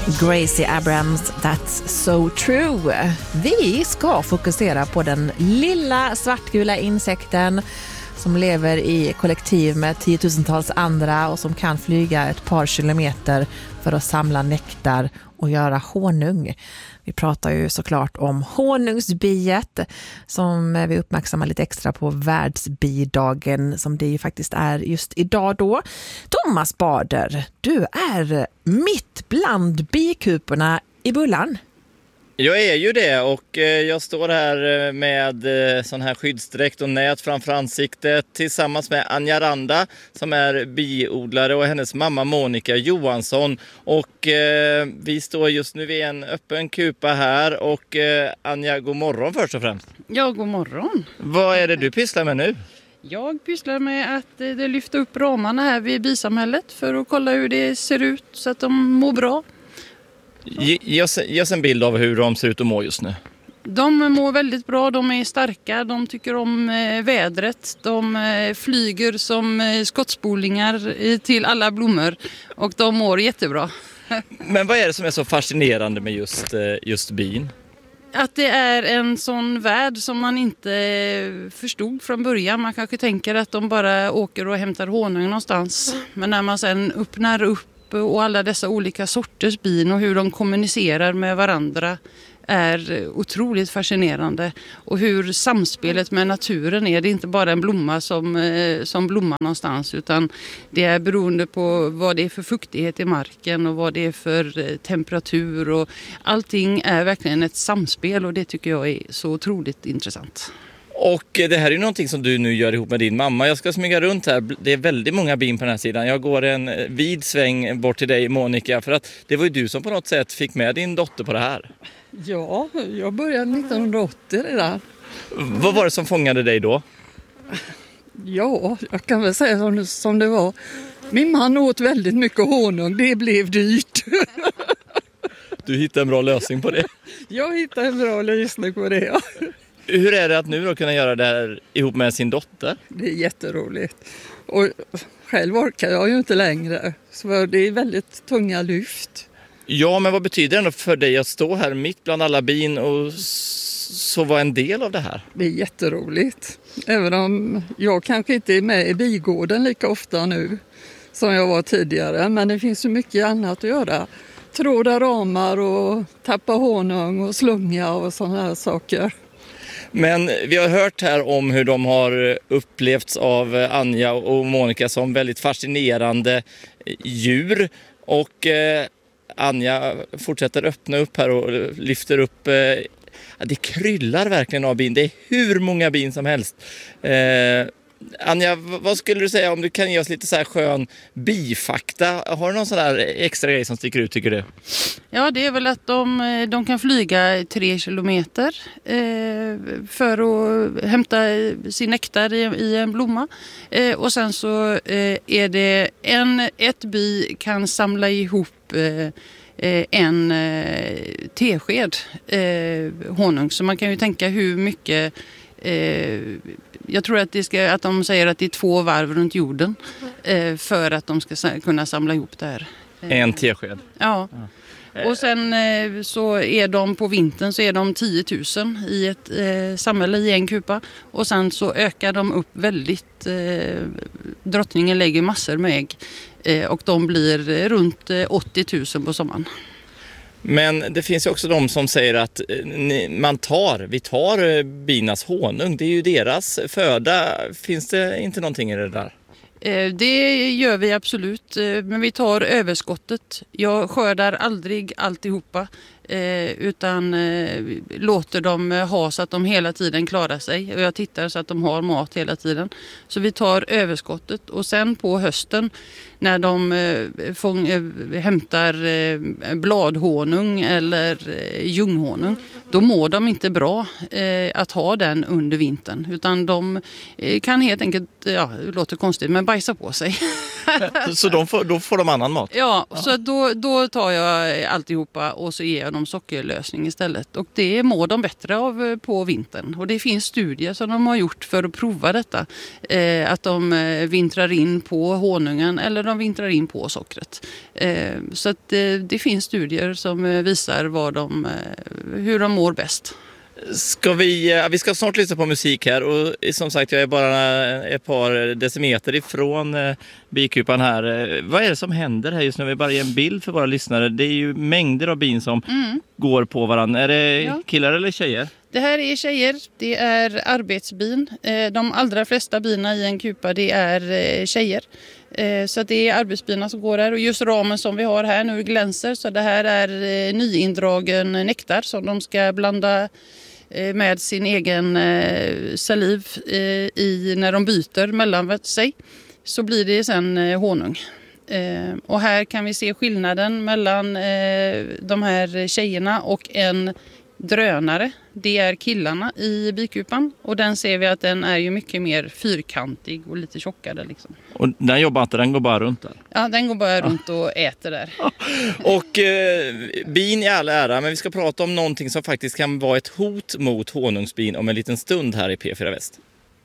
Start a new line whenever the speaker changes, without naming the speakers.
Gracie Abrams, That's So True. Vi ska fokusera på den lilla svartgula insekten som lever i kollektiv med tiotusentals andra och som kan flyga ett par kilometer för att samla nektar och göra honung. Vi pratar ju såklart om honungsbiet som vi uppmärksammar lite extra på världsbidagen som det ju faktiskt är just idag då. Thomas Bader, du är mitt bland bikuporna i Bullan.
Jag är ju det och jag står här med sån här skyddsdräkt och nät framför ansiktet tillsammans med Anja Randa som är biodlare och hennes mamma Monica Johansson. Och vi står just nu vid en öppen kupa här och Anja, god morgon först och främst.
Ja, god morgon.
Vad är det du pysslar med nu?
Jag pysslar med att lyfta upp ramarna här vid bisamhället för att kolla hur det ser ut så att de mår bra.
Ge oss en bild av hur de ser ut och mår just nu.
De mår väldigt bra, de är starka, de tycker om vädret. De flyger som skottspolingar till alla blommor och de mår jättebra.
Men vad är det som är så fascinerande med just bin?
Att det är en sån värld som man inte förstod från början. Man kanske tänker att de bara åker och hämtar honung någonstans. Men när man sen öppnar upp och alla dessa olika sorters bin och hur de kommunicerar med varandra är otroligt fascinerande. Och hur samspelet med naturen är. Det är inte bara en blomma som blommar någonstans utan det är beroende på vad det är för fuktighet i marken och vad det är för temperatur. Och allting är verkligen ett samspel och det tycker jag är så otroligt intressant.
Och det här är ju någonting som du nu gör ihop med din mamma. Jag ska smyga runt här. Det är väldigt många bin på den här sidan. Jag går en vid sväng bort till dig, Monica, för att det var ju du som på något sätt fick med din dotter på det här.
Ja, jag började 1980 redan.
Vad var det som fångade dig då?
Ja, jag kan väl säga som det var. Min man åt väldigt mycket honung. Det blev dyrt.
Du hittade en bra lösning på det.
Jag hittade en bra lösning på det, ja.
Hur är det att nu då kunna göra det här ihop med sin dotter?
Det är jätteroligt. Och själv orkar jag ju inte längre. Så det är väldigt tunga lyft.
Ja, men vad betyder det ändå för dig att stå här mitt bland alla bin och så vara en del av det här?
Det är jätteroligt. Även om jag kanske inte är med i bigården lika ofta nu som jag var tidigare. Men det finns så mycket annat att göra. Tråda ramar och tappa honung och slunga och sådana här saker.
Men vi har hört här om hur de har upplevts av Anja och Monica som väldigt fascinerande djur. Och Anja fortsätter öppna upp här och lyfter upp. Det kryllar verkligen av bin. Det är hur många bin som helst. Anja, vad skulle du säga om du kan ge oss lite så här skön bifakta? Har du någon sån där extra grej som sticker ut, tycker du?
Ja, det är väl att de kan flyga 3 kilometer för att hämta sin nektar i en blomma. Och sen så är det ett bi kan samla ihop en tesked honung. Så man kan ju tänka hur mycket... Jag tror att de säger att det är 2 varv runt jorden för att de ska kunna samla ihop det här.
En tesked?
Ja. Och sen så är de på vintern så är de 10 000 i ett samhälle i en kupa. Och sen så ökar de upp väldigt. Drottningen lägger massor med ägg. Och de blir runt 80 000 på sommaren.
Men det finns ju också de som säger att vi tar binas honung. Det är ju deras föda. Finns det inte någonting i det där?
Det gör vi absolut, men vi tar överskottet. Jag skördar aldrig alltihopa utan låter dem ha så att de hela tiden klarar sig. Och jag tittar så att de har mat hela tiden. Så vi tar överskottet och sen på hösten när de hämtar bladhonung eller ljunghonung, då mår de inte bra att ha den under vintern. Utan de kan helt enkelt, det låter konstigt, men bajsa på sig.
Så då får de annan mat?
Ja, så då tar jag alltihopa och så ger jag dem sockerlösning istället. Och det mår de bättre av på vintern. Och det finns studier som de har gjort för att prova detta. Att de vintrar in på honungen eller de vintrar in på sockret. Så att det finns studier som visar hur de mår bäst.
Vi ska snart lyssna på musik här och som sagt jag är bara ett par decimeter ifrån bikupan här. Vad är det som händer här just nu? Vi bara ger en bild för våra lyssnare. Det är ju mängder av bin som går på varandra. Är det killar eller tjejer?
Det här är tjejer, det är arbetsbin. De allra flesta bina i en kupa det är tjejer. Så det är arbetsbina som går här och just ramen som vi har här nu glänser. Så det här är nyindragen nektar som de ska blanda med sin egen saliv när de byter mellan sig. Så blir det sen honung. Och här kan vi se skillnaden mellan de här tjejerna och en drönare. Det är killarna i bikupan och den ser vi att den är ju mycket mer fyrkantig och lite tjockare liksom.
Och den jobbar inte, den går bara runt där?
Ja, den går bara runt och äter där.
Och bin i all ära, men vi ska prata om någonting som faktiskt kan vara ett hot mot honungsbin om en liten stund här i P4 Väst.